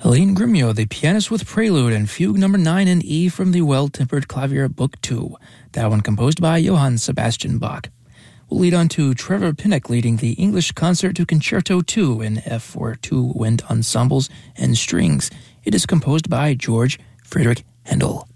Helene Grimio, the pianist with Prelude and Fugue No. 9 in E from the Well-Tempered Clavier Book 2. That one composed by Johann Sebastian Bach. We'll lead on to Trevor Pinnock leading the English Concert to Concerto 2 in F for two wind ensembles and strings. It is composed by George Friedrich Handel.